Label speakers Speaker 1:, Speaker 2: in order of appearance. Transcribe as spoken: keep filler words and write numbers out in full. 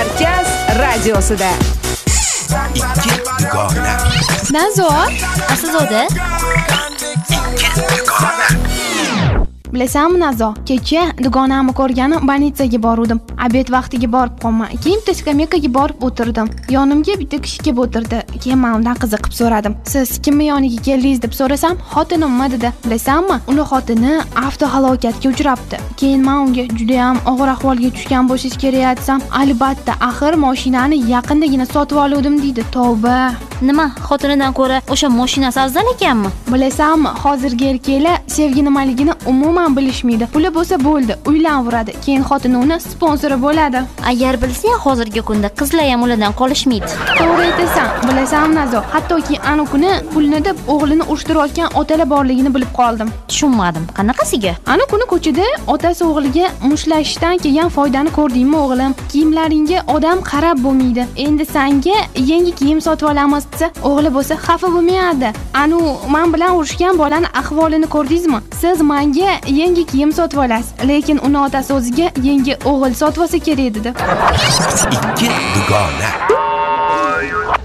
Speaker 1: Markaz radiosida.
Speaker 2: Ikki dugona.
Speaker 3: Nazo, Aslzoda.
Speaker 2: Ikki dugona.
Speaker 3: Bilasanmi Nazo, kecha dugonamni ko'rganim banitsaga bordim. Obed vaqtiga borib qolma. Keyin bitta skameykaga borib o'tirdim. Yonimga bitta kishi kelib o'tirdi. Keyin men undan qiziqib so'radim. Siz kimni yoniga keldingiz deb so'rasam, xotinimmi dedi. Bilasanmi, uni xotini avtohalokatga uchrabdi. Keyin men unga juda ham og'ir ahvolga tushgan bo'lishingiz kerak desam, albatta, axir mashinani yaqindagina sotib oldim deydi. Tavba.
Speaker 4: Nima, xotinidan ko'ra o'sha mashinasi afzal ekanmi?
Speaker 3: Bilasanmi, hozirgi erkaklar sevgi nimaligini umuman bilishmaydi. Puli bo'lsa bo'ldi, uylanveradi. Keyin xotini uni sponsori bo'ladi.
Speaker 4: Agar bilsang, hozirgi kunda qizlar ham ulardan qolishmaydi.
Speaker 3: To'g'ri aytasan. Bilasanmi Nazo, hattoki ana kuni pulni deb o'g'lini urushtirayotgan otalar borligini bilib qoldim.
Speaker 4: Tushunmadim. Qanaqasiga?
Speaker 3: Ana kuni ko'chada otasi o'g'liga mushtlashishdan kelgan foydani ko'rdingmi o'g'lim? Kiyimlaringga odam qarab bo'lmaydi. Endi senga yangi kiyim sotib olamiz desa, o'g'li bo'lsa xafa bo'lmayadi. Anu men bilan urushgan bolani ahvolini ko'rdingizmi? Siz menga yangi kiyim sotib olasiz, lekin uni otasi o'ziga yangi o'g'il sotib olsa kerak dedi.
Speaker 2: Ikki dugona.